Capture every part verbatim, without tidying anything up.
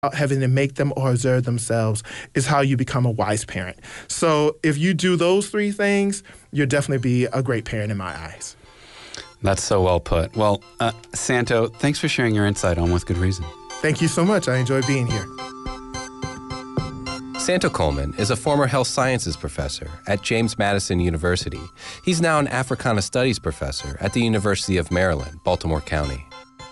having to make them or observe themselves is how you become a wise parent. So if you do those three things, you'll definitely be a great parent in my eyes. That's so well put. Well, uh, Santo, thanks for sharing your insight on With Good Reason. Thank you so much. I enjoy being here. Santo Coleman is a former health sciences professor at James Madison University. He's now an Africana Studies professor at the University of Maryland, Baltimore County.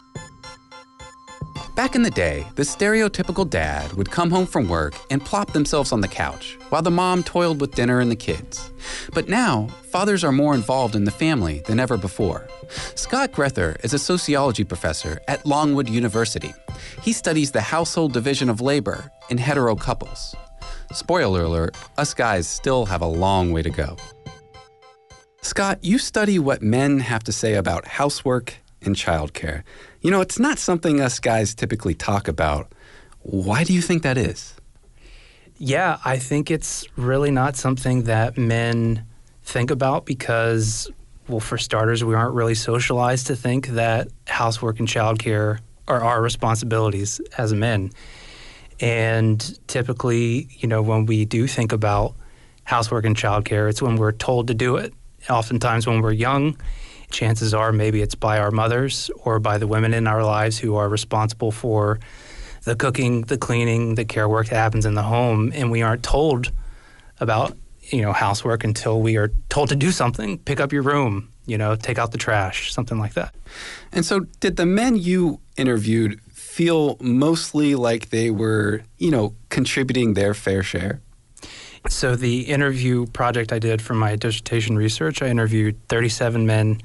Back in the day, the stereotypical dad would come home from work and plop themselves on the couch while the mom toiled with dinner and the kids. But now, fathers are more involved in the family than ever before. Scott Grether is a sociology professor at Longwood University. He studies the household division of labor in hetero couples. Spoiler alert, us guys still have a long way to go. Scott, you study what men have to say about housework and childcare. You know, it's not something us guys typically talk about. Why do you think that is? Yeah, I think it's really not something that men think about because, well, for starters, we aren't really socialized to think that housework and childcare are our responsibilities as men. And typically, you know, when we do think about housework and childcare, it's when we're told to do it. Oftentimes when we're young, chances are maybe it's by our mothers or by the women in our lives who are responsible for the cooking, the cleaning, the care work that happens in the home. And we aren't told about, you know, housework until we are told to do something, pick up your room, you know, take out the trash, something like that. And so did the men you interviewed feel mostly like they were, you know, contributing their fair share? So the interview project I did for my dissertation research, I interviewed thirty-seven men.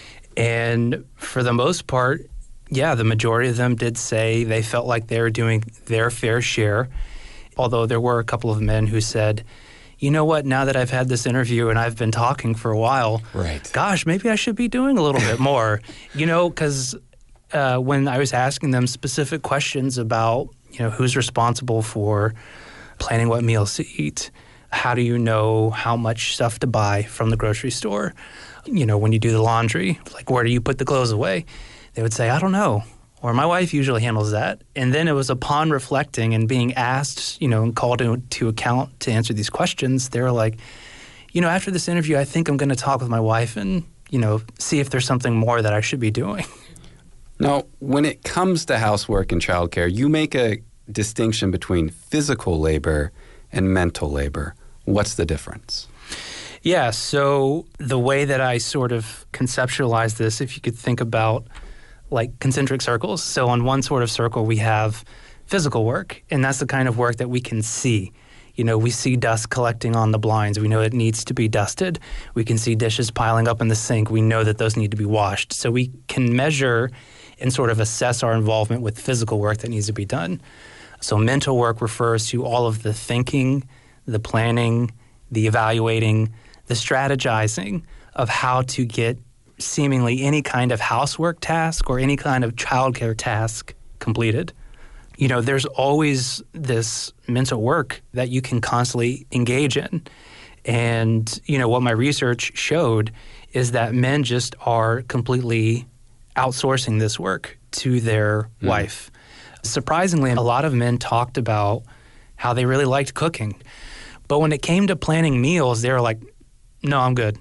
And for the most part, yeah, the majority of them did say they felt like they were doing their fair share. Although there were a couple of men who said, you know what, now that I've had this interview and I've been talking for a while, right. gosh, maybe I should be doing a little bit more. You know, because uh, when I was asking them specific questions about, you know, who's responsible for planning what meals to eat, how do you know how much stuff to buy from the grocery store? You know, when you do the laundry, like where do you put the clothes away? They would say, I don't know. Or my wife usually handles that. And then it was upon reflecting and being asked, you know, and called to, to account to answer these questions, they were like, you know, after this interview, I think I'm going to talk with my wife and, you know, see if there's something more that I should be doing. Now, when it comes to housework and childcare, you make a distinction between physical labor and mental labor. What's the difference? Yeah, so the way that I sort of conceptualize this, if you could think about like concentric circles. So on one sort of circle, we have physical work, and that's the kind of work that we can see. You know, we see dust collecting on the blinds. We know it needs to be dusted. We can see dishes piling up in the sink. We know that those need to be washed. So we can measure and sort of assess our involvement with physical work that needs to be done. So mental work refers to all of the thinking, the planning, the evaluating, the strategizing of how to get seemingly any kind of housework task or any kind of childcare task completed. You know, there's always this mental work that you can constantly engage in. And, you know, what my research showed is that men just are completely outsourcing this work to their mm. wife. Surprisingly, a lot of men talked about how they really liked cooking. But when it came to planning meals, they were like, no, I'm good.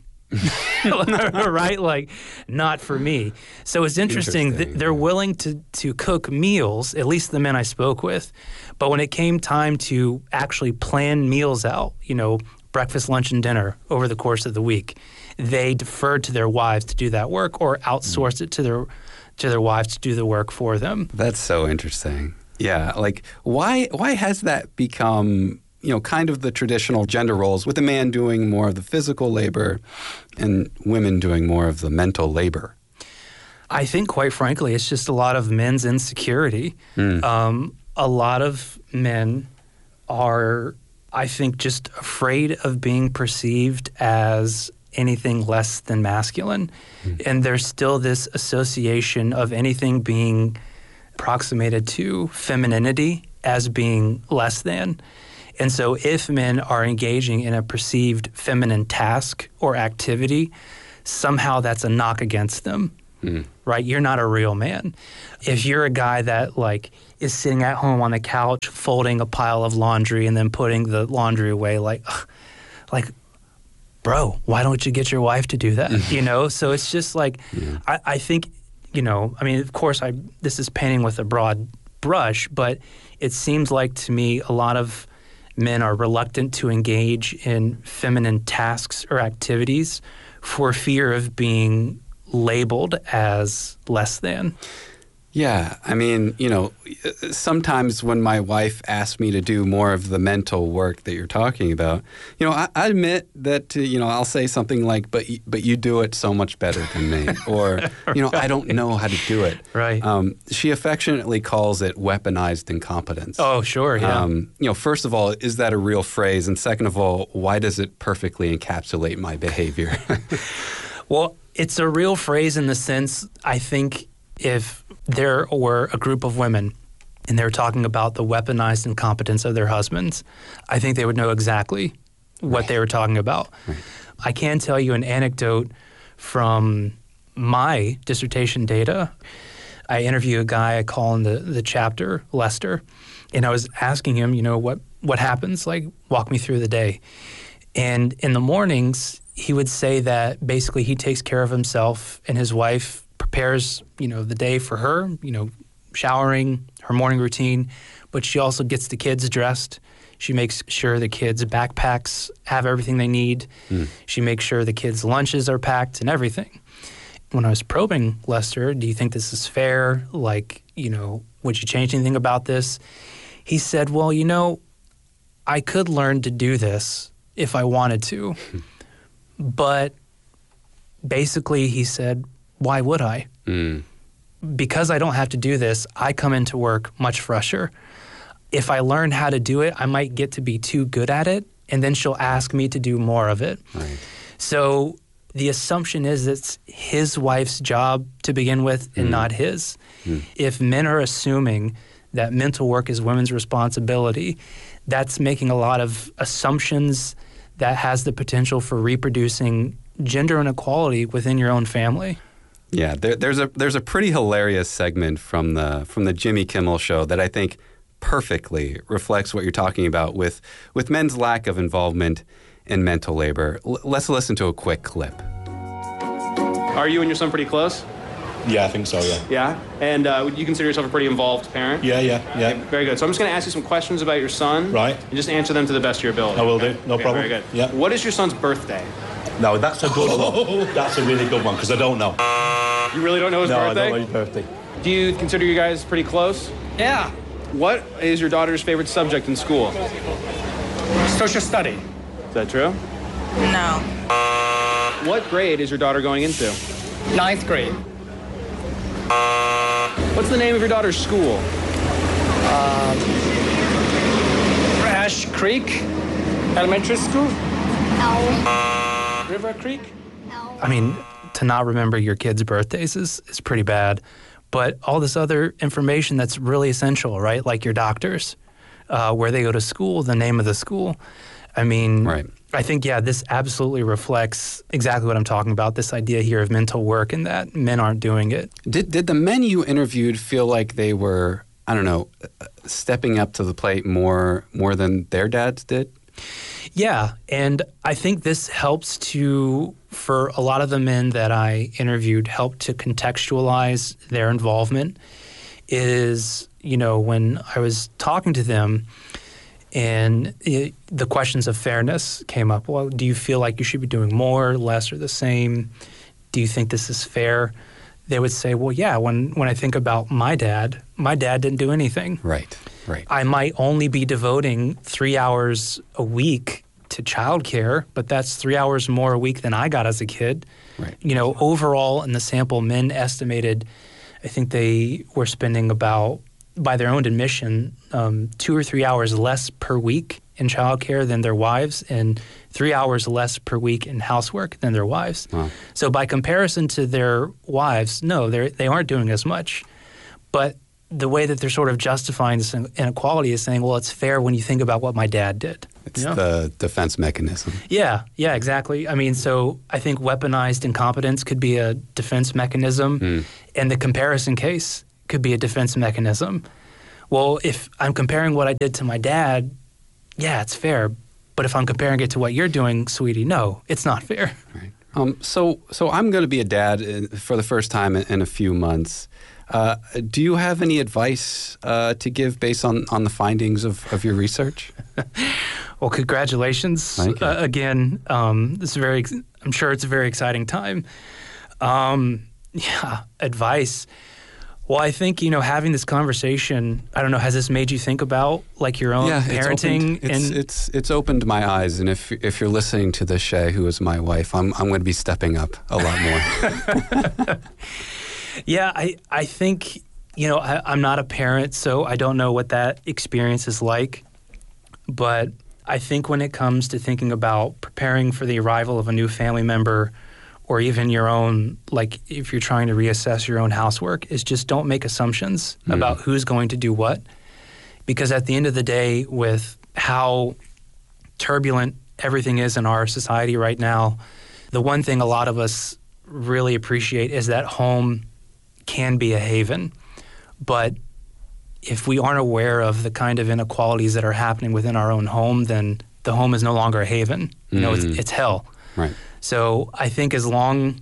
Right? Like, not for me. So it's interesting, interesting. that they're willing to, to cook meals, at least the men I spoke with. But when it came time to actually plan meals out, you know, breakfast, lunch, and dinner over the course of the week, they deferred to their wives to do that work or outsourced mm. it to their to their wives to do the work for them. That's so interesting. Yeah, like why why has that become, you know, kind of the traditional gender roles, with a man doing more of the physical labor and women doing more of the mental labor? I think, quite frankly, it's just a lot of men's insecurity. Mm. Um, a lot of men are, I think, just afraid of being perceived as anything less than masculine. Mm. And there's still this association of anything being approximated to femininity as being less than. And so if men are engaging in a perceived feminine task or activity, somehow that's a knock against them, mm. right? You're not a real man. If you're a guy that, like, is sitting at home on the couch folding a pile of laundry and then putting the laundry away like, like, bro, why don't you get your wife to do that? You know? So it's just like, yeah. I, I think, you know, I mean, of course, I this is painting with a broad brush, but it seems like to me a lot of men are reluctant to engage in feminine tasks or activities for fear of being labeled as less than. Yeah, I mean, you know, sometimes when my wife asks me to do more of the mental work that you're talking about, you know, I, I admit that, uh, you know, I'll say something like, but but you do it so much better than me. Or, you know, right. I don't know how to do it. Right. Um, she affectionately calls it weaponized incompetence. Oh, sure, yeah. Um, you know, first of all, is that a real phrase? And second of all, why does it perfectly encapsulate my behavior? Well, it's a real phrase in the sense, I think, if there were a group of women and they were talking about the weaponized incompetence of their husbands, I think they would know exactly what right. they were talking about. Right. I can tell you an anecdote from my dissertation data. I interview a guy I call in the, the chapter, Lester, and I was asking him, you know, what, what happens? Like, walk me through the day. And in the mornings, he would say that basically he takes care of himself and his wife prepares, you know, the day for her, you know, showering, her morning routine, but she also gets the kids dressed. She makes sure the kids' backpacks have everything they need. Mm. She makes sure the kids' lunches are packed and everything. When I was probing Lester, do you think this is fair? Like, you know, would you change anything about this? He said, well, you know, I could learn to do this if I wanted to. But basically, he said, why would I? Mm. Because I don't have to do this, I come into work much fresher. If I learn how to do it, I might get to be too good at it, and then she'll ask me to do more of it. Right. So the assumption is it's his wife's job to begin with and mm. not his. Mm. If men are assuming that mental work is women's responsibility, that's making a lot of assumptions that has the potential for reproducing gender inequality within your own family. Yeah, there, there's a there's a pretty hilarious segment from the from the Jimmy Kimmel show that I think perfectly reflects what you're talking about with with men's lack of involvement in mental labor. L- let's listen to a quick clip. Are you and your son pretty close? Yeah, I think so, yeah. Yeah? And uh, would you consider yourself a pretty involved parent? Yeah, yeah, yeah. Okay, very good. So I'm just going to ask you some questions about your son. Right. And just answer them to the best of your ability. I will okay? do, no okay, problem. Very good. Yeah. What is your son's birthday? No, that's a good one. That's a really good one, because I don't know. You really don't know his no, birthday? No, I don't know his birthday. Do you consider you guys pretty close? Yeah. What is your daughter's favorite subject in school? Social study. Is that true? No. What grade is your daughter going into? Ninth grade. What's the name of your daughter's school? Um, Ash Creek Elementary School. No. River Creek. No. I mean, to not remember your kids' birthdays is, is pretty bad. But all this other information that's really essential, right? Like your doctors, uh, where they go to school, the name of the school. I mean, right. I think, yeah, this absolutely reflects exactly what I'm talking about, this idea here of mental work and that men aren't doing it. Did did the men you interviewed feel like they were, I don't know, stepping up to the plate more more than their dads did? Yeah, and I think this helps to, for a lot of the men that I interviewed, help to contextualize their involvement is, you know, when I was talking to them and it, the questions of fairness came up. Well, do you feel like you should be doing more, less, or the same? Do you think this is fair? They would say, well, yeah, when, when I think about my dad, my dad didn't do anything. Right, right. I might only be devoting three hours a week to childcare, but that's three hours more a week than I got as a kid. Right. You know, overall in the sample, men estimated, I think they were spending about, by their own admission, um, two or three hours less per week in childcare than their wives, and three hours less per week in housework than their wives. Wow. So by comparison to their wives, no, they they aren't doing as much. But the way that they're sort of justifying this inequality is saying, well, it's fair when you think about what my dad did. It's you know? the defense mechanism. Yeah, yeah, exactly. I mean, so I think weaponized incompetence could be a defense mechanism, mm. and the comparison case could be a defense mechanism. well, if I'm comparing what I did to my dad, yeah, it's fair. But if I'm comparing it to what you're doing, sweetie, no, it's not fair. Right. Um, so, so I'm going to be a dad in, for the first time in, in a few months. Uh, do you have any advice uh, to give based on, on the findings of, of your research? Well, congratulations uh, again. Um, this is very. I'm sure it's a very exciting time. Um, yeah, advice. Well, I think, you know, having this conversation, I don't know, has this made you think about like your own yeah, parenting? It's opened, it's, and it's it's opened my eyes, and if if you're listening to this, Shay, who is my wife, I'm I'm going to be stepping up a lot more. Yeah, I I think, you know, I, I'm not a parent, so I don't know what that experience is like. But I think when it comes to thinking about preparing for the arrival of a new family member, or even your own, like if you're trying to reassess your own housework, is just don't make assumptions mm. about who's going to do what. Because at the end of the day, with how turbulent everything is in our society right now, the one thing a lot of us really appreciate is that home can be a haven. But if we aren't aware of the kind of inequalities that are happening within our own home, then the home is no longer a haven. You mm. know, it's, it's hell. Right. So I think as long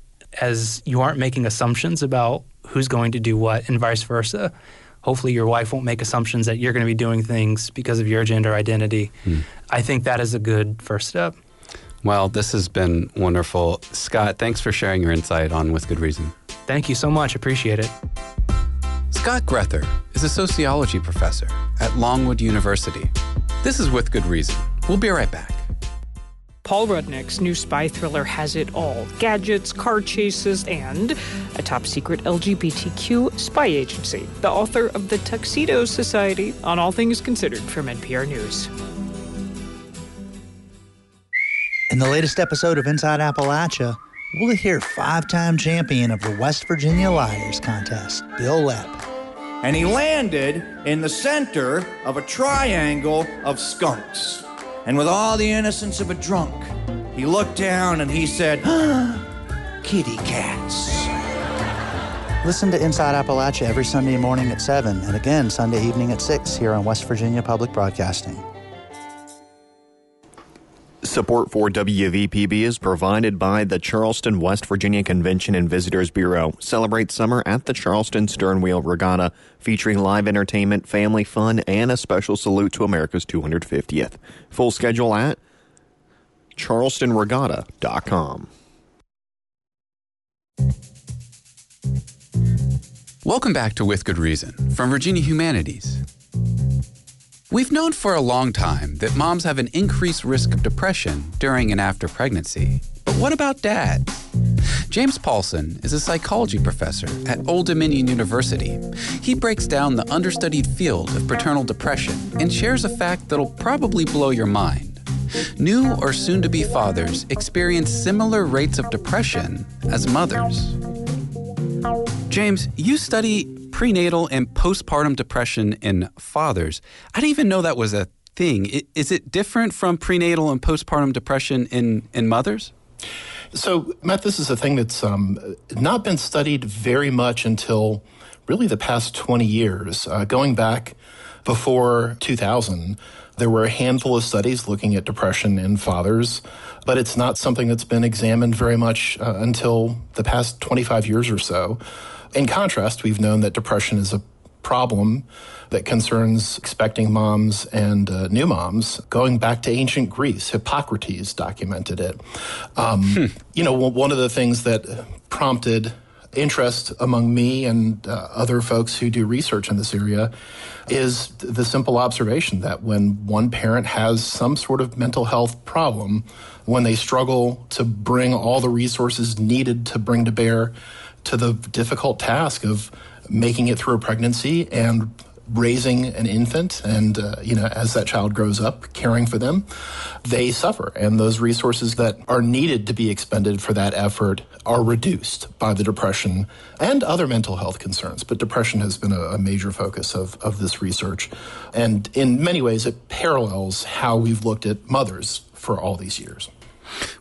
as you aren't making assumptions about who's going to do what and vice versa, hopefully your wife won't make assumptions that you're going to be doing things because of your gender identity. Mm. I think that is a good first step. Well, this has been wonderful. Scott, thanks for sharing your insight on With Good Reason. Thank you so much. Appreciate it. Scott Grether is a sociology professor at Longwood University. This is With Good Reason. We'll be right back. Paul Rudnick's new spy thriller has it all. Gadgets, car chases, and a top-secret L G B T Q spy agency. The author of The Tuxedo Society on All Things Considered from N P R News. In the latest episode of Inside Appalachia, we'll hear five-time champion of the West Virginia Liars Contest, Bill Lepp. And he landed in the center of a triangle of skunks. And with all the innocence of a drunk, he looked down and he said, ah, kitty cats. Listen to Inside Appalachia every Sunday morning at seven and again Sunday evening at six here on West Virginia Public Broadcasting. Support for W V P B is provided by the Charleston, West Virginia Convention and Visitors Bureau. Celebrate summer at the Charleston Sternwheel Regatta, featuring live entertainment, family fun, and a special salute to America's two hundred fiftieth. Full schedule at charleston regatta dot com. Welcome back to With Good Reason from Virginia Humanities. We've known for a long time that moms have an increased risk of depression during and after pregnancy. But what about dads? James Paulson is a psychology professor at Old Dominion University. He breaks down the understudied field of paternal depression and shares a fact that'll probably blow your mind. New or soon-to-be fathers experience similar rates of depression as mothers. James, you study prenatal and postpartum depression in fathers. I didn't even know that was a thing. Is it different from prenatal and postpartum depression in, in mothers? So, Matt, this is a thing that's um, not been studied very much until really the past twenty years. Uh, going back before two thousand, there were a handful of studies looking at depression in fathers, but it's not something that's been examined very much uh, until the past twenty-five years or so. In contrast, we've known that depression is a problem that concerns expecting moms and uh, new moms. Going back to ancient Greece, Hippocrates documented it. Um, hmm. You know, one of the things that prompted interest among me and uh, other folks who do research in this area is the simple observation that when one parent has some sort of mental health problem, when they struggle to bring all the resources needed to bring to bear to the difficult task of making it through a pregnancy and raising an infant and, uh, you know, as that child grows up, caring for them, they suffer. And those resources that are needed to be expended for that effort are reduced by the depression and other mental health concerns. But depression has been a, a major focus of, of this research. And in many ways, it parallels how we've looked at mothers for all these years.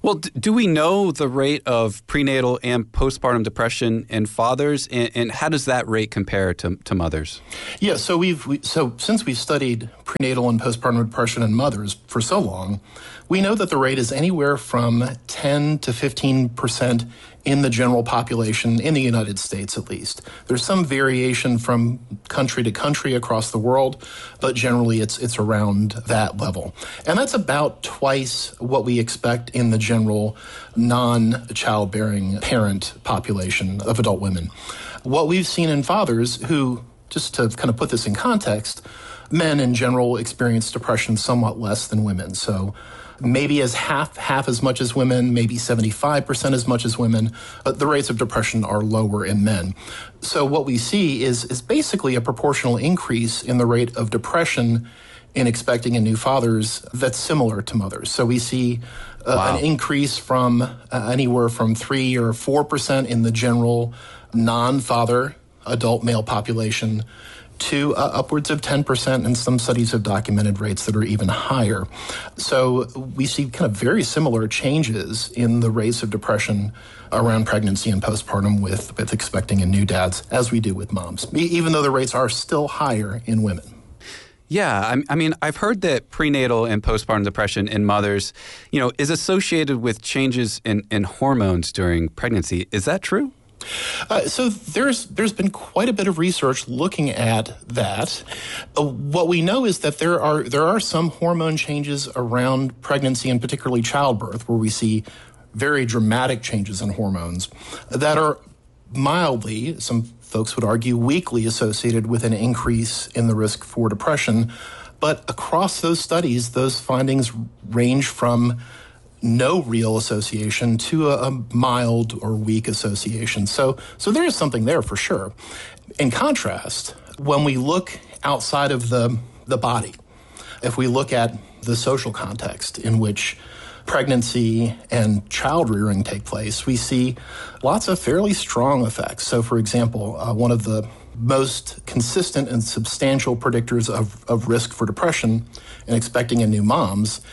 Well, d- do we know the rate of prenatal and postpartum depression in fathers, and, and how does that rate compare to, to mothers? Yeah, so we've we, so since we've studied prenatal and postpartum depression in mothers for so long, we know that the rate is anywhere from ten to fifteen percent in the general population in the United States, at least. There's some variation from country to country across the world, but generally it's it's around that level. And that's about twice what we expect in the general non-childbearing parent population of adult women. What we've seen in fathers who, just to kind of put this in context, men in general experience depression somewhat less than women. So maybe as half, half as much as women, maybe seventy-five percent as much as women, but the rates of depression are lower in men. So what we see is, is basically a proportional increase in the rate of depression in expecting and new fathers that's similar to mothers. So we see uh, wow. an increase from uh, anywhere from three or four percent in the general non-father adult male population to uh, upwards of ten percent, and some studies have documented rates that are even higher. So we see kind of very similar changes in the rates of depression around pregnancy and postpartum with, with expecting and new dads as we do with moms, even though the rates are still higher in women. Yeah, I, I mean, I've heard that prenatal and postpartum depression in mothers, you know, is associated with changes in, in hormones during pregnancy. Is that true? Uh, so there's there's been quite a bit of research looking at that. Uh, what we know is that there are there are some hormone changes around pregnancy and particularly childbirth where we see very dramatic changes in hormones that are mildly, some folks would argue, weakly associated with an increase in the risk for depression. But across those studies, those findings range from no real association to a, a mild or weak association. So, so there is something there for sure. In contrast, when we look outside of the, the body, if we look at the social context in which pregnancy and child rearing take place, we see lots of fairly strong effects. So, for example, uh, one of the most consistent and substantial predictors of, of risk for depression in expecting and new moms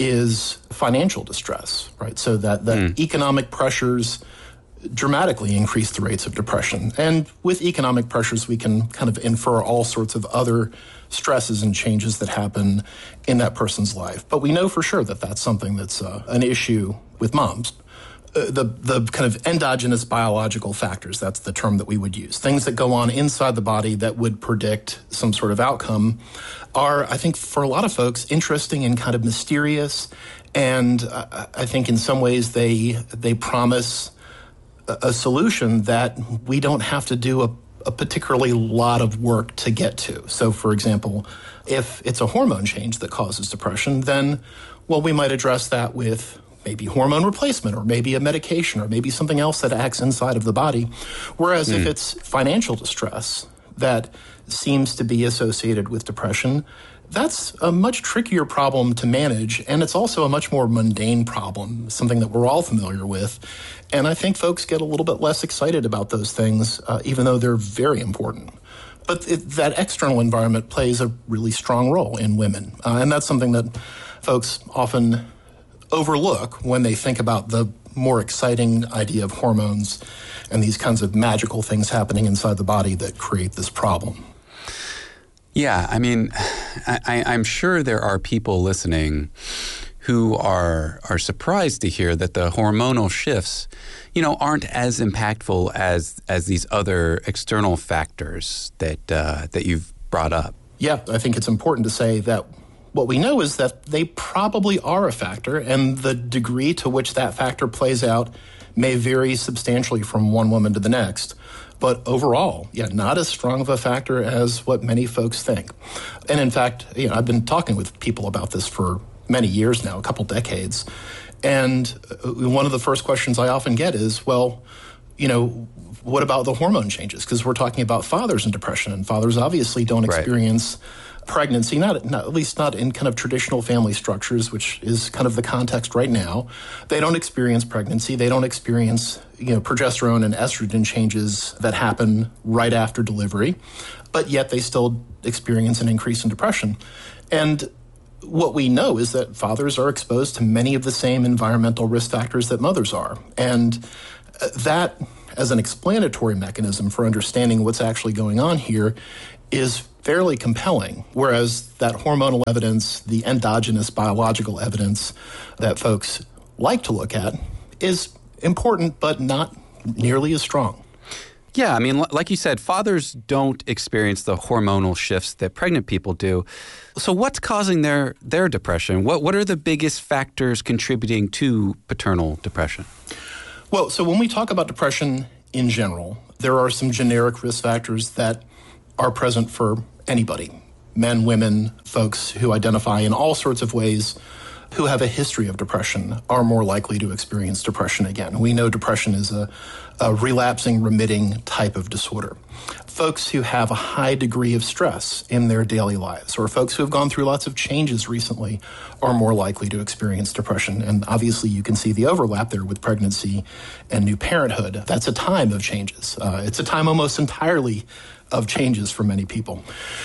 is financial distress, right? So that, that mm. economic pressures dramatically increase the rates of depression. And with economic pressures, we can kind of infer all sorts of other stresses and changes that happen in that person's life. But we know for sure that that's something that's uh, an issue with moms. Uh, the the kind of endogenous biological factors, that's the term that we would use, things that go on inside the body that would predict some sort of outcome, are, I think, for a lot of folks, interesting and kind of mysterious. And uh, I think in some ways they they promise a, a solution that we don't have to do a, a particularly lot of work to get to. So, for example, if it's a hormone change that causes depression, then, well, we might address that with maybe hormone replacement or maybe a medication or maybe something else that acts inside of the body. Whereas mm. if it's financial distress that seems to be associated with depression, that's a much trickier problem to manage, and it's also a much more mundane problem, something that we're all familiar with. And I think folks get a little bit less excited about those things, uh, even though they're very important. But it, that external environment plays a really strong role in women, uh, and that's something that folks often overlook when they think about the more exciting idea of hormones and these kinds of magical things happening inside the body that create this problem. Yeah, I mean, I, I'm sure there are people listening who are are surprised to hear that the hormonal shifts, you know, aren't as impactful as as these other external factors that uh, that you've brought up. Yeah, I think it's important to say that what we know is that they probably are a factor, and the degree to which that factor plays out may vary substantially from one woman to the next. But overall, yeah, not as strong of a factor as what many folks think. And in fact, you know, I've been talking with people about this for many years now, a couple decades. And one of the first questions I often get is, well, you know, what about the hormone changes? Because we're talking about fathers and depression, and fathers obviously don't right. experience pregnancy, not, not at least not in kind of traditional family structures, which is kind of the context right now. They don't experience pregnancy. They don't experience, you know, progesterone and estrogen changes that happen right after delivery, but yet they still experience an increase in depression. And what we know is that fathers are exposed to many of the same environmental risk factors that mothers are. And that, as an explanatory mechanism for understanding what's actually going on here, is fairly compelling, whereas that hormonal evidence, the endogenous biological evidence that folks like to look at, is important but not nearly as strong. Yeah, I mean, like you said, fathers don't experience the hormonal shifts that pregnant people do. So what's causing their their depression? What what are the biggest factors contributing to paternal depression? Well, so when we talk about depression in general, there are some generic risk factors that are present for anybody, men, women, folks who identify in all sorts of ways who have a history of depression are more likely to experience depression again. We know depression is a, a relapsing, remitting type of disorder. Folks who have a high degree of stress in their daily lives, or folks who have gone through lots of changes recently, are more likely to experience depression. And obviously you can see the overlap there with pregnancy and new parenthood. That's a time of changes. Uh, it's a time almost entirely of changes for many people.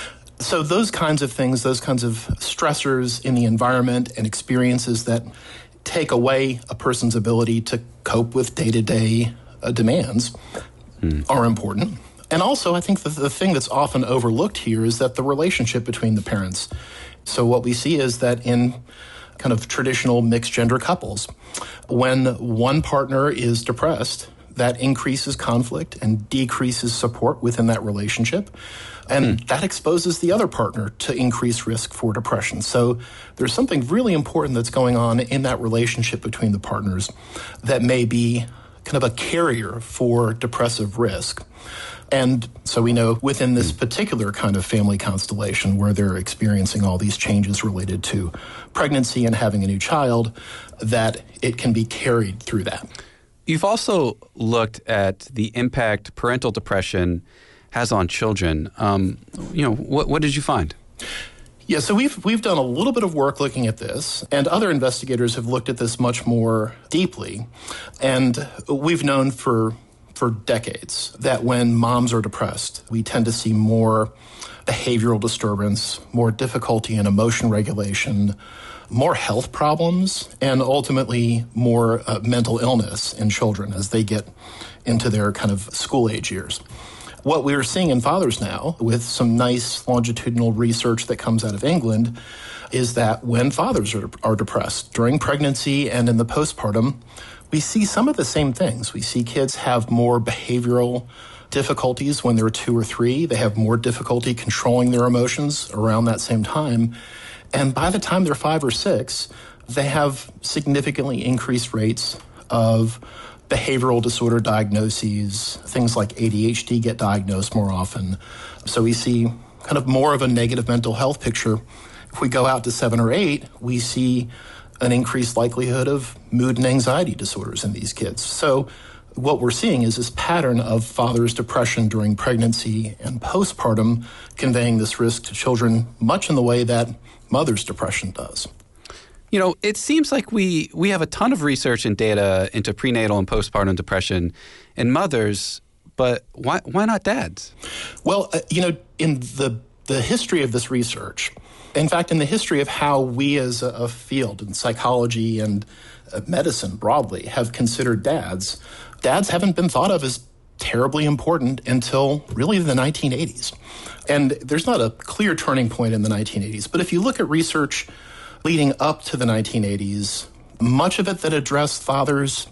So those kinds of things, those kinds of stressors in the environment and experiences that take away a person's ability to cope with day-to-day uh, demands hmm. are important. And also, I think that the thing that's often overlooked here is that the relationship between the parents. So what we see is that in kind of traditional mixed-gender couples, when one partner is depressed, that increases conflict and decreases support within that relationship. And hmm. that exposes the other partner to increased risk for depression. So there's something really important that's going on in that relationship between the partners that may be kind of a carrier for depressive risk. And so we know within this particular kind of family constellation where they're experiencing all these changes related to pregnancy and having a new child, that it can be carried through that. You've also looked at the impact parental depression has on children. Um, you know, what, what did you find? Yeah, so we've we've done a little bit of work looking at this, and other investigators have looked at this much more deeply. And we've known for for decades that when moms are depressed, we tend to see more behavioral disturbance, more difficulty in emotion regulation, more health problems, and ultimately more uh, mental illness in children as they get into their kind of school-age years. What we're seeing in fathers now, with some nice longitudinal research that comes out of England, is that when fathers are, are depressed during pregnancy and in the postpartum, we see some of the same things. We see kids have more behavioral difficulties when they're two or three. They have more difficulty controlling their emotions around that same time. And by the time they're five or six, they have significantly increased rates of behavioral disorder diagnoses. Things like A D H D get diagnosed more often. So we see kind of more of a negative mental health picture. If we go out to seven or eight, we see an increased likelihood of mood and anxiety disorders in these kids. So what we're seeing is this pattern of father's depression during pregnancy and postpartum conveying this risk to children much in the way that mother's depression does. You know, it seems like we, we have a ton of research and data into prenatal and postpartum depression in mothers, but why why not dads? Well, uh, you know, in the the history of this research, in fact, in the history of how we as a, a field in psychology and uh, medicine broadly have considered dads, dads haven't been thought of as terribly important until really the nineteen eighties. And there's not a clear turning point in the nineteen eighties, but if you look at research leading up to the nineteen eighties, much of it that addressed fathers'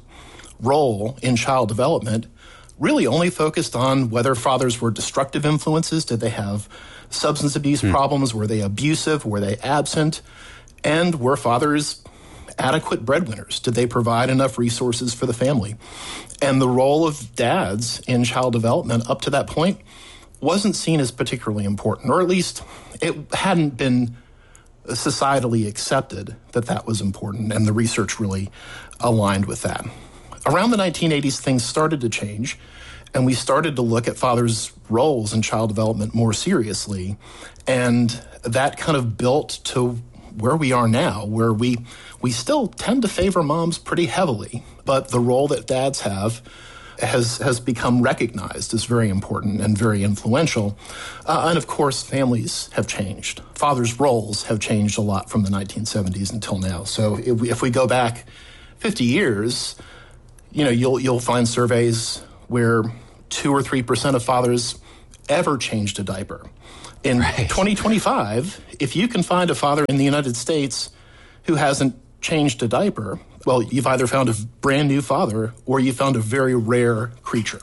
role in child development really only focused on whether fathers were destructive influences. Did they have substance abuse hmm. problems? Were they abusive? Were they absent? And were fathers adequate breadwinners? Did they provide enough resources for the family? And the role of dads in child development up to that point wasn't seen as particularly important, or at least it hadn't been societally accepted that that was important, and the research really aligned with that. Around the nineteen eighties, things started to change, and we started to look at fathers' roles in child development more seriously, and that kind of built to where we are now, where we we still tend to favor moms pretty heavily, but the role that dads have has has become recognized as very important and very influential. Uh, and of course, families have changed. Fathers' roles have changed a lot from the nineteen seventies until now. So if we, if we go back fifty years, you know, you'll you'll find surveys where two or three percent of fathers ever changed a diaper. In right. twenty twenty-five, if you can find a father in the United States who hasn't changed a diaper, well, you've either found a brand new father or you found a very rare creature.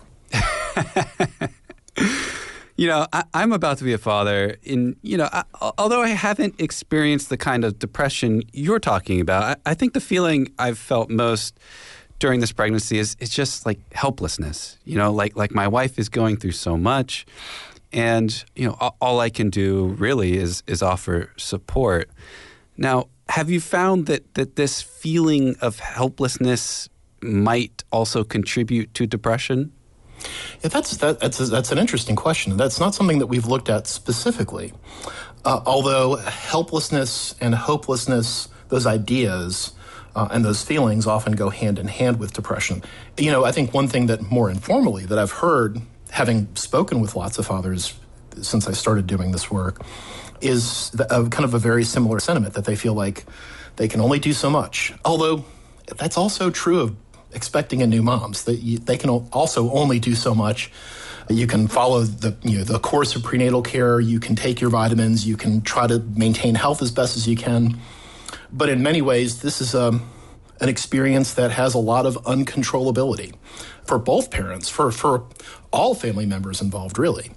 You know, I, I'm about to be a father. In you know, I, although I haven't experienced the kind of depression you're talking about, I, I think the feeling I've felt most during this pregnancy is it's just like helplessness. You know, like like my wife is going through so much, and you know, all, all I can do really is is offer support. Now, have you found that, that this feeling of helplessness might also contribute to depression? Yeah, that's that, that's that's an interesting question. That's not something that we've looked at specifically. Uh, although helplessness and hopelessness, those ideas uh, and those feelings often go hand in hand with depression. You know, I think one thing that more informally that I've heard, having spoken with lots of fathers since I started doing this work, is the, uh, kind of a very similar sentiment that they feel like they can only do so much. Although that's also true of expecting a new moms, that you, they can also only do so much. You can follow the you know the course of prenatal care, you can take your vitamins, you can try to maintain health as best as you can. But in many ways, this is a, an experience that has a lot of uncontrollability for both parents, for, for all family members involved, really.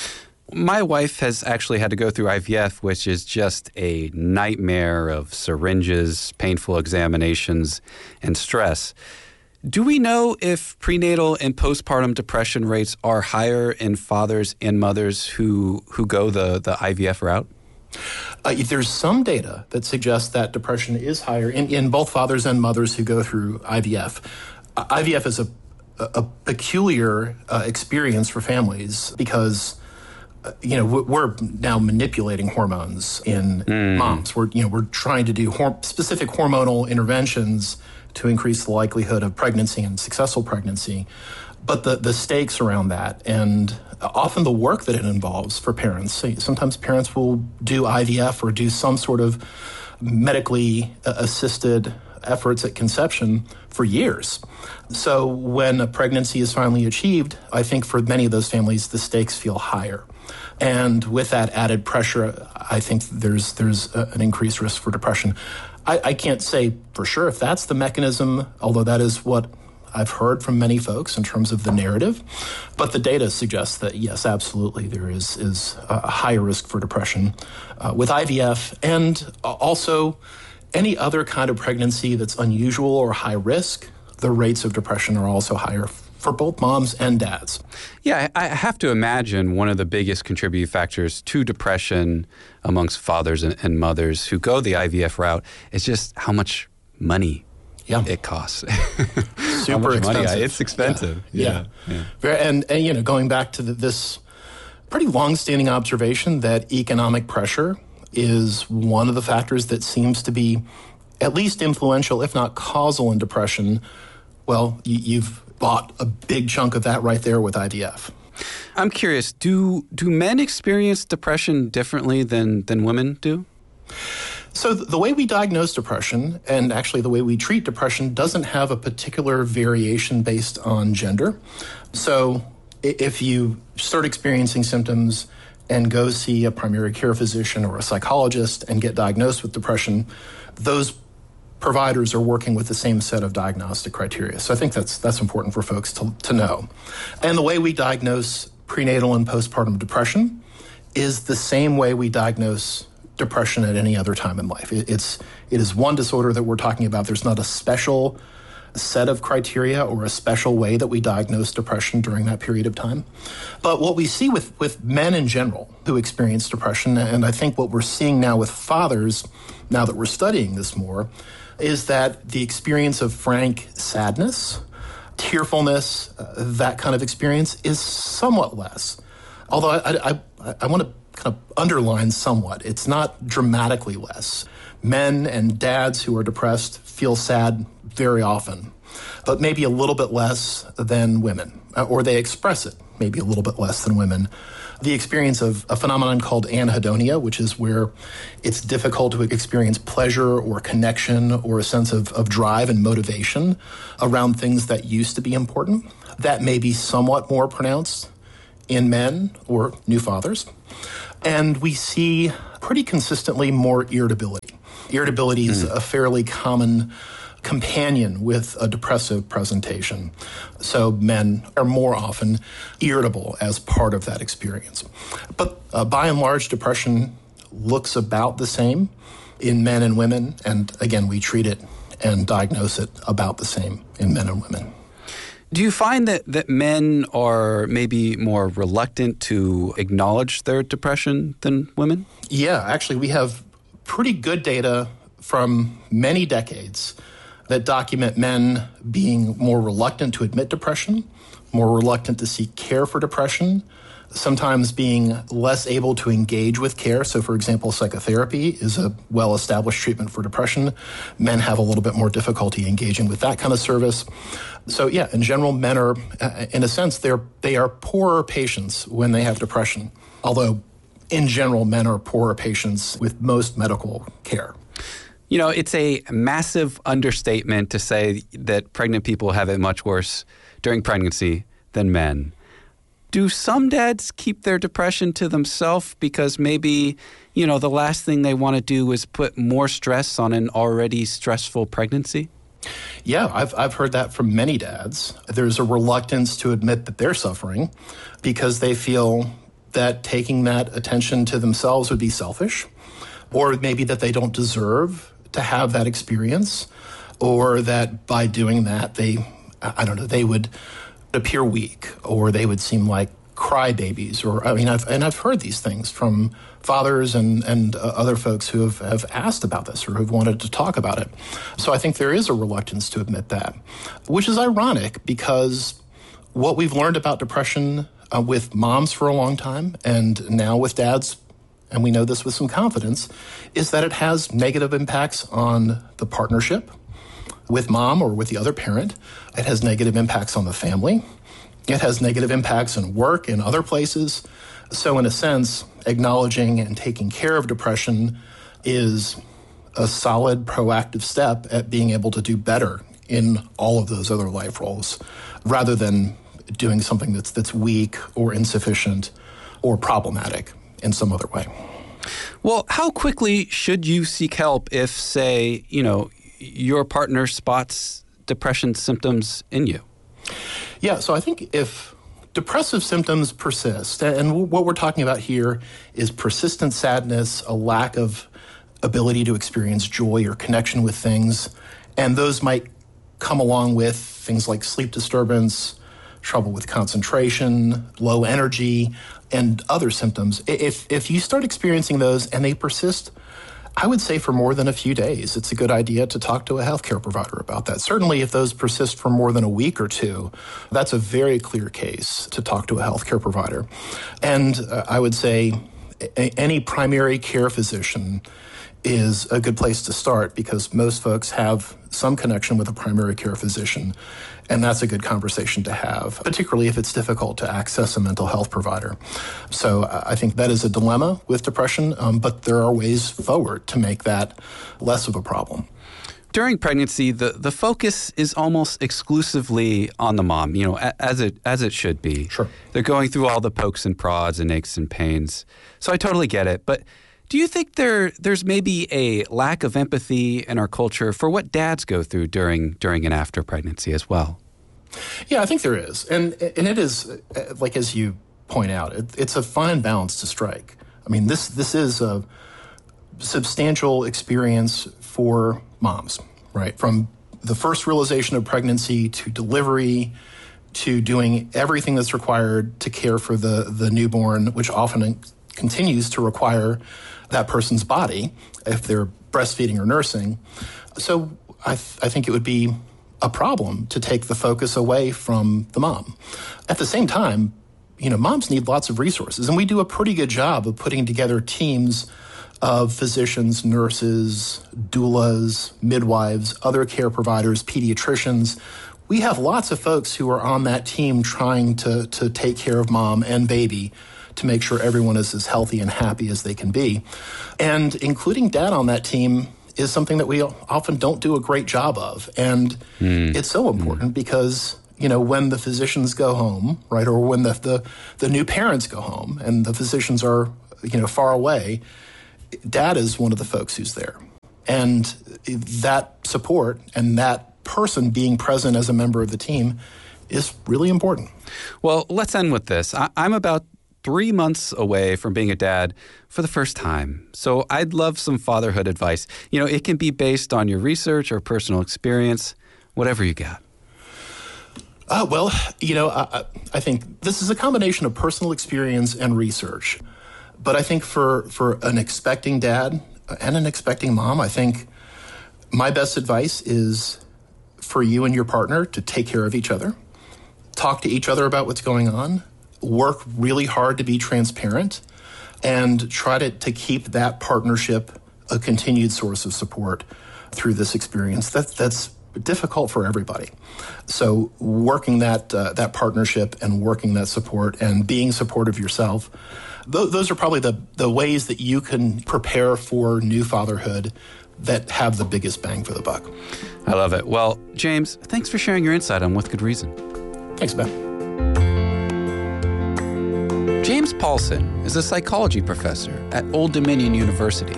My wife has actually had to go through I V F, which is just a nightmare of syringes, painful examinations, and stress. Do we know if prenatal and postpartum depression rates are higher in fathers and mothers who who go the, the I V F route? Uh, there's some data that suggests that depression is higher in, in both fathers and mothers who go through I V F. Uh, I V F is a, a peculiar uh, experience for families because you know, we're now manipulating hormones in mm. moms. We're, you know, we're trying to do hor- specific hormonal interventions to increase the likelihood of pregnancy and successful pregnancy. But the, the stakes around that and often the work that it involves for parents. Sometimes parents will do I V F or do some sort of medically assisted efforts at conception for years. So when a pregnancy is finally achieved, I think for many of those families, the stakes feel higher. And with that added pressure, I think there's there's a, an increased risk for depression. I, I can't say for sure if that's the mechanism, although that is what I've heard from many folks in terms of the narrative. But the data suggests that, yes, absolutely, there is, is a higher risk for depression uh, with I V F, and also any other kind of pregnancy that's unusual or high risk, the rates of depression are also higher for both moms and dads. Yeah, I have to imagine one of the biggest contributing factors to depression amongst fathers and, and mothers who go the I V F route is just how much money yeah. it costs. Super expensive. Money, it's expensive. Yeah. yeah. yeah. And, and, you know, going back to the, this pretty long-standing observation that economic pressure is one of the factors that seems to be at least influential, if not causal, in depression. Well, you, you've bought a big chunk of that right there with I V F. I'm curious, do do men experience depression differently than, than women do? So the way we diagnose depression, and actually the way we treat depression, doesn't have a particular variation based on gender. So if you start experiencing symptoms and go see a primary care physician or a psychologist and get diagnosed with depression, those providers are working with the same set of diagnostic criteria. So I think that's that's important for folks to, to know. And the way we diagnose prenatal and postpartum depression is the same way we diagnose depression at any other time in life. It, it's it is one disorder that we're talking about. There's not a special set of criteria or a special way that we diagnose depression during that period of time. But what we see with, with men in general who experience depression, and I think what we're seeing now with fathers, now that we're studying this more, is that the experience of frank sadness, tearfulness, uh, that kind of experience is somewhat less. Although I, I, I, I want to kind of underline somewhat. It's not dramatically less. Men and dads who are depressed feel sad very often, but maybe a little bit less than women, or they express it maybe a little bit less than women. The experience of a phenomenon called anhedonia, which is where it's difficult to experience pleasure or connection or a sense of, of drive and motivation around things that used to be important. That may be somewhat more pronounced in men or new fathers. And we see pretty consistently more irritability. Irritability is a fairly common companion with a depressive presentation. So men are more often irritable as part of that experience. But uh, by and large, depression looks about the same in men and women. And again, we treat it and diagnose it about the same in men and women. Do you find that, that men are maybe more reluctant to acknowledge their depression than women? Yeah, actually, we have pretty good data from many decades that document men being more reluctant to admit depression, more reluctant to seek care for depression, sometimes being less able to engage with care. So, for example, psychotherapy is a well-established treatment for depression. Men have a little bit more difficulty engaging with that kind of service. So, yeah, in general, men are, in a sense, they're they are poorer patients when they have depression, although in general, men are poorer patients with most medical care. You know, it's a massive understatement to say that pregnant people have it much worse during pregnancy than men. Do some dads keep their depression to themselves because maybe, you know, the last thing they want to do is put more stress on an already stressful pregnancy? Yeah, I've I've heard that from many dads. There's a reluctance to admit that they're suffering because they feel that taking that attention to themselves would be selfish, or maybe that they don't deserve to have that experience, or that by doing that, they, I don't know, they would appear weak, or they would seem like crybabies, or, I mean, I've, and I've heard these things from fathers and, and uh, other folks who have, have asked about this or who've wanted to talk about it. So I think there is a reluctance to admit that, which is ironic because what we've learned about depression uh, with moms for a long time and now with dads, and we know this with some confidence, is that it has negative impacts on the partnership with mom or with the other parent. It has negative impacts on the family. It has negative impacts in work and other places. So in a sense, acknowledging and taking care of depression is a solid, proactive step at being able to do better in all of those other life roles, rather than doing something that's that's weak or insufficient or problematic in some other way. Well, how quickly should you seek help if, say, you know, your partner spots depression symptoms in you? Yeah, so I think if depressive symptoms persist, and what we're talking about here is persistent sadness, a lack of ability to experience joy or connection with things, and those might come along with things like sleep disturbance, trouble with concentration, low energy, and other symptoms. If if you start experiencing those and they persist, I would say for more than a few days, it's a good idea to talk to a healthcare provider about that. Certainly if those persist for more than a week or two, that's a very clear case to talk to a healthcare provider. And uh, I would say a- any primary care physician is a good place to start because most folks have some connection with a primary care physician, and that's a good conversation to have, particularly if it's difficult to access a mental health provider. So I think that is a dilemma with depression, um, but there are ways forward to make that less of a problem. During pregnancy, the, the focus is almost exclusively on the mom, you know, as it as it should be. Sure. They're going through all the pokes and prods and aches and pains. So I totally get it. But do you think there there's maybe a lack of empathy in our culture for what dads go through during during and after pregnancy as well? Yeah, I think there is. And and it is, like as you point out, it, it's a fine balance to strike. I mean, this this is a substantial experience for moms, right? From the first realization of pregnancy to delivery to doing everything that's required to care for the, the newborn, which often continues to require that person's body if they're breastfeeding or nursing. So I, th- I think it would be a problem to take the focus away from the mom. At the same time, you know, moms need lots of resources, and we do a pretty good job of putting together teams of physicians, nurses, doulas, midwives, other care providers, pediatricians. We have lots of folks who are on that team trying to, to take care of mom and baby to make sure everyone is as healthy and happy as they can be. And including dad on that team is something that we often don't do a great job of. And mm. it's so important mm. because, you know, when the physicians go home, right, or when the, the, the new parents go home and the physicians are, you know, far away, dad is one of the folks who's there. And that support and that person being present as a member of the team is really important. Well, let's end with this. I- I'm about three months away from being a dad for the first time. So I'd love some fatherhood advice. You know, it can be based on your research or personal experience, whatever you got. Uh, well, you know, I, I think this is a combination of personal experience and research. But I think for, for an expecting dad and an expecting mom, I think my best advice is for you and your partner to take care of each other, talk to each other about what's going on, work really hard to be transparent, and try to, to keep that partnership a continued source of support through this experience. That, that's difficult for everybody. So working that uh, that partnership and working that support and being supportive yourself, th- those are probably the, the ways that you can prepare for new fatherhood that have the biggest bang for the buck. I love it. Well, James, thanks for sharing your insight on With Good Reason. Thanks, Ben. James Paulson is a psychology professor at Old Dominion University.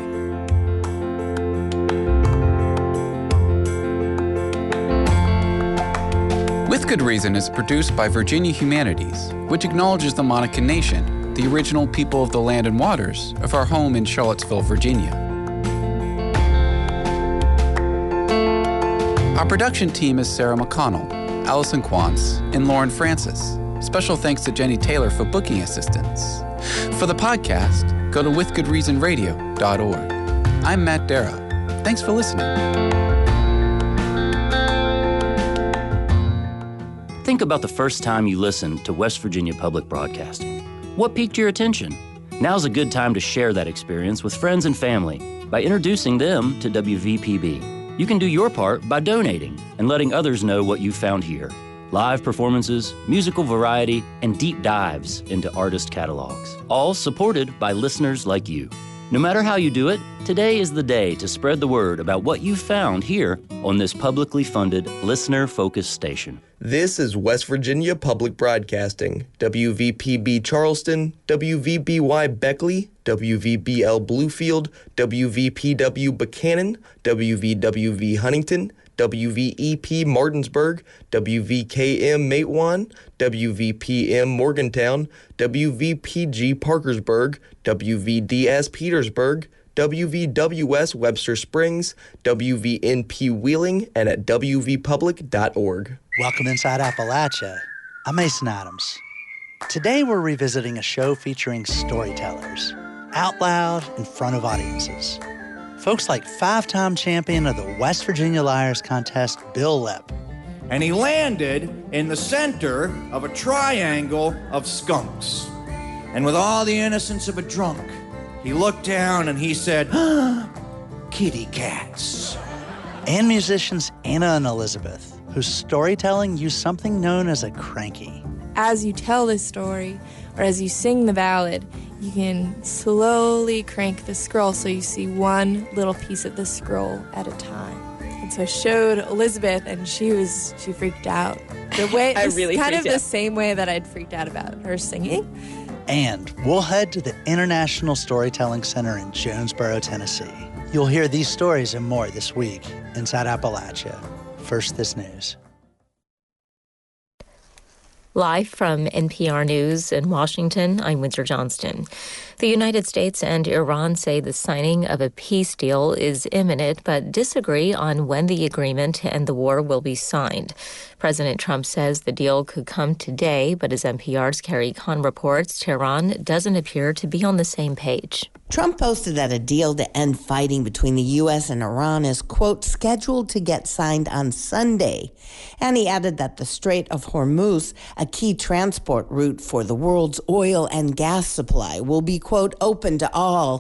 With Good Reason is produced by Virginia Humanities, which acknowledges the Monacan Nation, the original people of the land and waters of our home in Charlottesville, Virginia. Our production team is Sarah McConnell, Allison Quantz, and Lauren Francis. Special thanks to Jenny Taylor for booking assistance. For the podcast, go to with good reason radio dot org. I'm Matt Dara. Thanks for listening. Think about the first time you listened to West Virginia Public Broadcasting. What piqued your attention? Now's a good time to share that experience with friends and family by introducing them to W V P B. You can do your part by donating and letting others know what you found here. Live performances, musical variety, and deep dives into artist catalogs, all supported by listeners like you. No matter how you do it, today is the day to spread the word about what you found here on this publicly funded, listener-focused station. This is West Virginia Public Broadcasting, W V P B Charleston, W V B Y Beckley, W V B L Bluefield, W V P W Buchanan, W V W V Huntington, W V E P Martinsburg, W V K M Matewan, W V P M Morgantown, W V P G Parkersburg, W V D S Petersburg, W V W S Webster Springs, W V N P Wheeling, and at w v public dot org. Welcome inside Appalachia. I'm Mason Adams. Today we're revisiting a show featuring storytellers, out loud in front of audiences. Folks like five-time champion of the West Virginia Liars Contest, Bill Lepp. And he landed in the center of a triangle of skunks. And with all the innocence of a drunk, he looked down and he said, ah, kitty cats. And musicians Anna and Elizabeth, whose storytelling used something known as a cranky. As you tell this story, or as you sing the ballad, you can slowly crank the scroll so you see one little piece of the scroll at a time. And so I showed Elizabeth, and she was she freaked out. The way I really kind of freaked out. the same way that I'd freaked out about her singing. And we'll head to the International Storytelling Center in Jonesboro, Tennessee. You'll hear these stories and more this week inside Appalachia. First, this news. Live from N P R News in Washington, I'm Windsor Johnston. The United States and Iran say the signing of a peace deal is imminent, but disagree on when the agreement and the war will be signed. President Trump says the deal could come today, but as N P R's Carrie Kahn reports, Tehran doesn't appear to be on the same page. Trump posted that a deal to end fighting between the U S and Iran is, quote, scheduled to get signed on Sunday. And he added that the Strait of Hormuz, a key transport route for the world's oil and gas supply, will be, quote, open to all.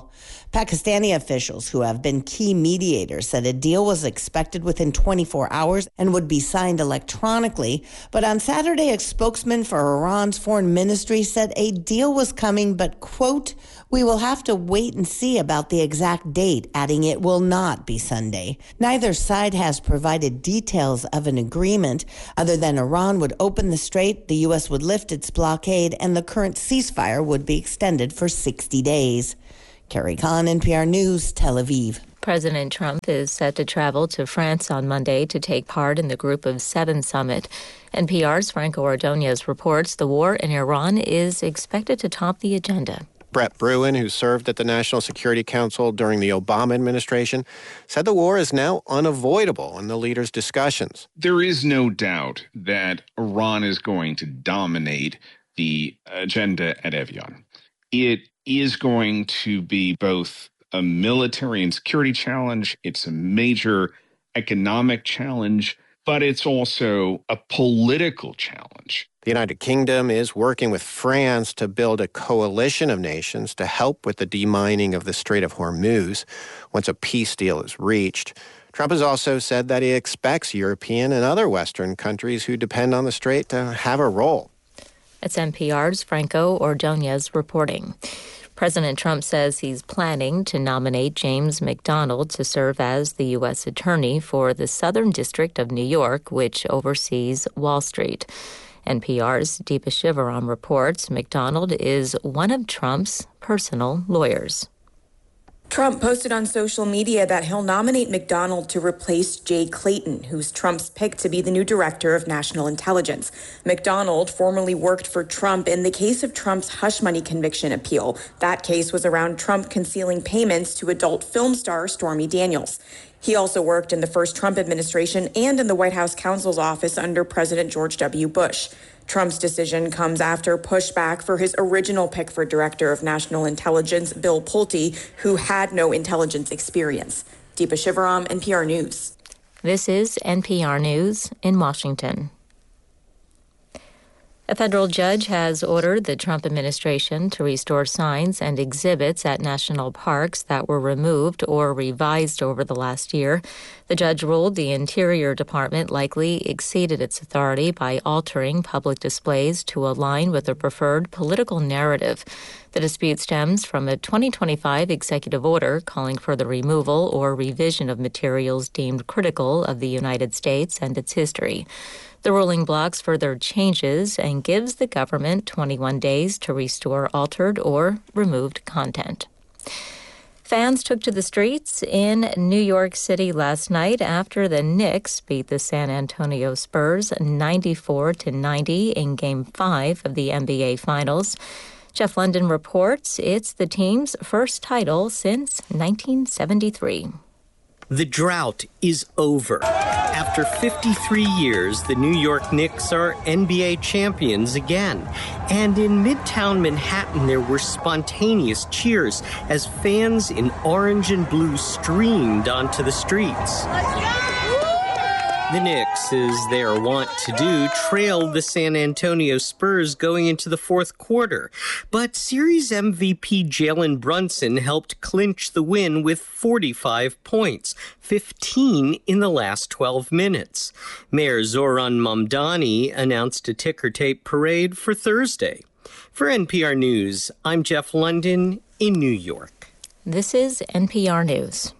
Pakistani officials who have been key mediators said a deal was expected within twenty-four hours and would be signed electronically. But on Saturday, a spokesman for Iran's foreign ministry said a deal was coming, but, quote, "We will have to wait and see about the exact date," adding it will not be Sunday. Neither side has provided details of an agreement. Other than Iran would open the strait, the U S would lift its blockade, and the current ceasefire would be extended for sixty days. Carrie Kahn, N P R News, Tel Aviv. President Trump is set to travel to France on Monday to take part in the Group of Seven summit. N P R's Franco Ordonez reports the war in Iran is expected to top the agenda. Brett Bruen, who served at the National Security Council during the Obama administration, said the war is now unavoidable in the leaders' discussions. There is no doubt that Iran is going to dominate the agenda at Evian. It is going to be both a military and security challenge. It's a major economic challenge, but it's also a political challenge. The United Kingdom is working with France to build a coalition of nations to help with the demining of the Strait of Hormuz once a peace deal is reached. Trump has also said that he expects European and other Western countries who depend on the strait to have a role. It's N P R's Franco Ordonez reporting. President Trump says he's planning to nominate James McDonald to serve as the U S attorney for the Southern District of New York, which oversees Wall Street. N P R's Deepa Shivaram reports McDonald is one of Trump's personal lawyers. Trump posted on social media that he'll nominate McDonald to replace Jay Clayton, who's Trump's pick to be the new director of national intelligence. McDonald formerly worked for Trump in the case of Trump's hush money conviction appeal. That case was around Trump concealing payments to adult film star Stormy Daniels. He also worked in the first Trump administration and in the White House counsel's office under President George W. Bush. Trump's decision comes after pushback for his original pick for Director of National Intelligence, Bill Pulte, who had no intelligence experience. Deepa Shivaram, N P R News. This is N P R News in Washington. A federal judge has ordered the Trump administration to restore signs and exhibits at national parks that were removed or revised over the last year. The judge ruled the Interior Department likely exceeded its authority by altering public displays to align with a preferred political narrative. The dispute stems from a twenty twenty-five executive order calling for the removal or revision of materials deemed critical of the United States and its history. The ruling blocks further changes and gives the government twenty-one days to restore altered or removed content. Fans took to the streets in New York City last night after the Knicks beat the San Antonio Spurs ninety-four to ninety in Game five of the N B A Finals. Jeff London reports it's the team's first title since nineteen seventy-three. The drought is over. After fifty-three years, the New York Knicks are N B A champions again. And in Midtown Manhattan, there were spontaneous cheers as fans in orange and blue streamed onto the streets. The Knicks, as they are wont to do, trailed the San Antonio Spurs going into the fourth quarter. But series M V P Jalen Brunson helped clinch the win with forty-five points, fifteen in the last twelve minutes. Mayor Zoran Mamdani announced a ticker tape parade for Thursday. For N P R News, I'm Jeff London in New York. This is N P R News.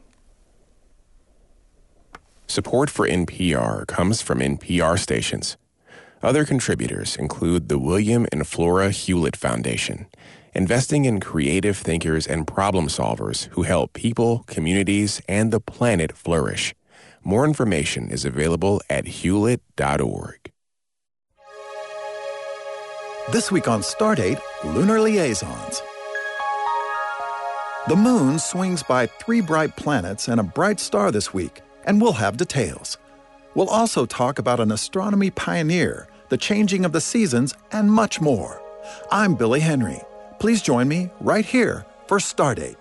Support for N P R comes from N P R stations. Other contributors include the William and Flora Hewlett Foundation, investing in creative thinkers and problem solvers who help people, communities, and the planet flourish. More information is available at hewlett dot org. This week on Stardate, Lunar Liaisons. The moon swings by three bright planets and a bright star this week, and we'll have details. We'll also talk about an astronomy pioneer, the changing of the seasons, and much more. I'm Billy Henry. Please join me right here for Stardate.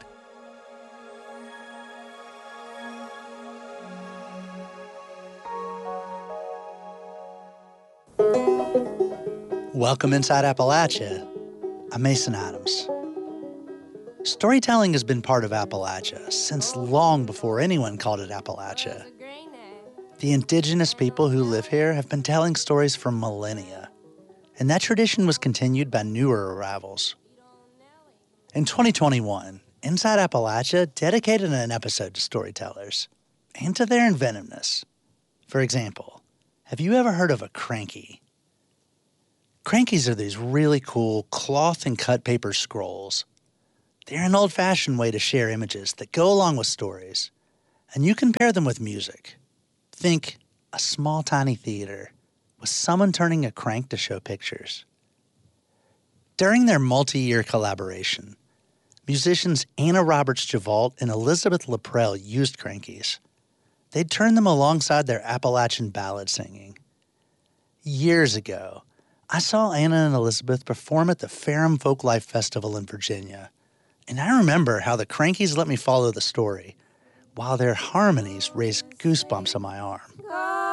Welcome inside Appalachia. I'm Mason Adams. Storytelling has been part of Appalachia since long before anyone called it Appalachia. The indigenous people who live here have been telling stories for millennia, and that tradition was continued by newer arrivals. In twenty twenty-one, Inside Appalachia dedicated an episode to storytellers and to their inventiveness. For example, have you ever heard of a cranky? Crankies are these really cool cloth and cut paper scrolls. They're an old-fashioned way to share images that go along with stories, and you can pair them with music. Think a small, tiny theater with someone turning a crank to show pictures. During their multi-year collaboration, musicians Anna Roberts-Javolt and Elizabeth Laprelle used crankies. They'd turn them alongside their Appalachian ballad singing. Years ago, I saw Anna and Elizabeth perform at the Ferrum Folklife Festival in Virginia, and I remember how the crankies let me follow the story, while their harmonies raised goosebumps on my arm.